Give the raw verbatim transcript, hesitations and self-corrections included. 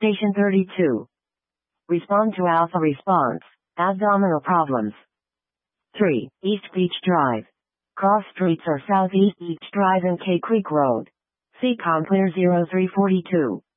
Station thirty-two. Respond to alpha response. Abdominal problems. three. East Beach Drive. Cross streets are Southeast Beach Drive and K Creek Road. C COM clear zero three four two.